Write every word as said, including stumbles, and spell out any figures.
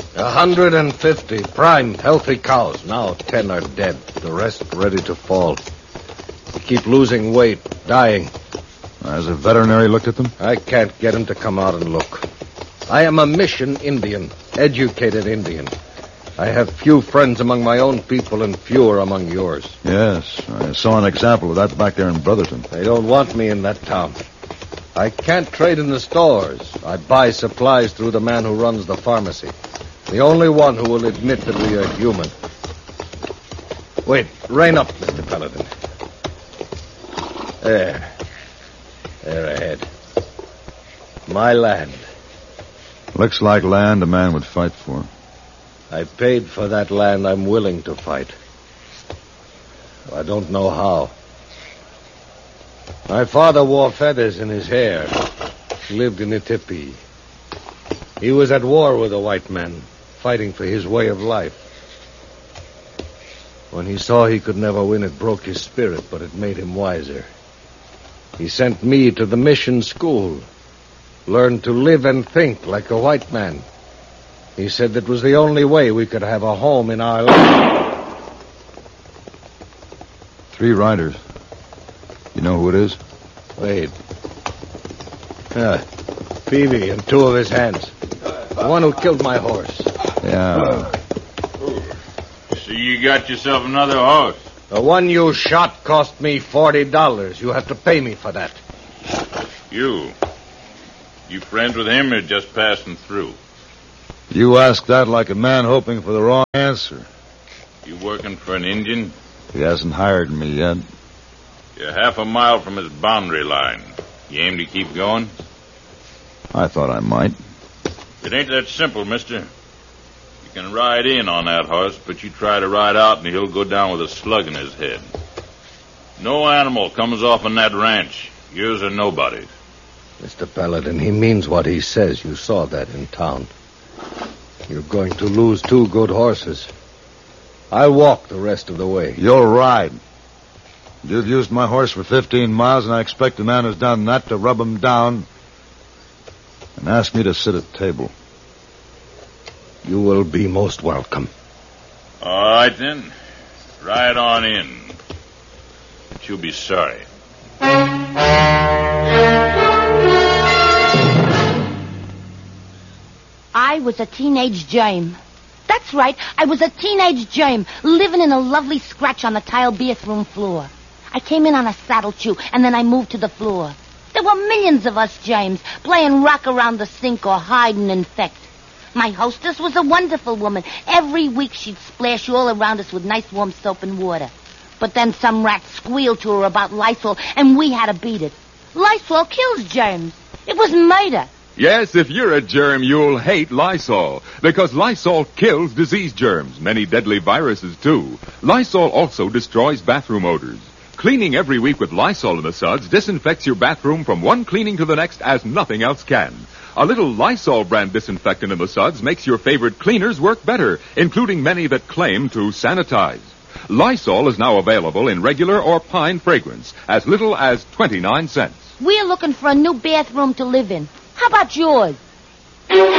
A hundred and fifty prime, healthy cows. Now ten are dead. The rest ready to fall. They keep losing weight, dying. Has a veterinary looked at them? I can't get him to come out and look. I am a mission Indian, educated Indian. I have few friends among my own people and fewer among yours. Yes, I saw an example of that back there in Brotherton. They don't want me in that town. I can't trade in the stores. I buy supplies through the man who runs the pharmacy. The only one who will admit that we are human. Wait, rein up, Mister Paladin. There. There ahead. My land. Looks like land a man would fight for. I paid for that land. I'm willing to fight. I don't know how. My father wore feathers in his hair. He lived in a teepee. He was at war with the white men, fighting for his way of life. When he saw he could never win, it broke his spirit, but it made him wiser. He sent me to the mission school, learned to live and think like a white man. He said that was the only way we could have a home in our land. Three riders. You know who it is? Wait. Ah, Peavy and two of his hands. The one who killed my horse. Yeah. So you got yourself another horse? The one you shot cost me forty dollars. You have to pay me for that. You? You friends with him or just passing through? You ask that like a man hoping for the wrong answer. You working for an Indian? He hasn't hired me yet. You're half a mile from his boundary line. You aim to keep going? I thought I might. It ain't that simple, mister. You can ride in on that horse, but you try to ride out and he'll go down with a slug in his head. No animal comes off on that ranch. Yours or nobody's. Mister Paladin, he means what he says. You saw that in town. You're going to lose two good horses. I'll walk the rest of the way. You'll ride. You've used my horse for fifteen miles, and I expect the man who's done that to rub him down and ask me to sit at table. You will be most welcome. All right, then. Ride on in. But you'll be sorry. I was a teenage germ. That's right, I was a teenage germ, living in a lovely scratch on the tile bathroom floor. I came in on a saddle chew, and then I moved to the floor. There were millions of us germs, playing rock around the sink or hide and infect. My hostess was a wonderful woman. Every week she'd splash you all around us with nice warm soap and water. But then some rat squealed to her about Lysol, and we had to beat it. Lysol kills germs. It was murder. Yes, if you're a germ, you'll hate Lysol, because Lysol kills disease germs, many deadly viruses, too. Lysol also destroys bathroom odors. Cleaning every week with Lysol in the suds disinfects your bathroom from one cleaning to the next as nothing else can. A little Lysol brand disinfectant in the suds makes your favorite cleaners work better, including many that claim to sanitize. Lysol is now available in regular or pine fragrance, as little as twenty-nine cents. We're looking for a new bathroom to live in. How about yours?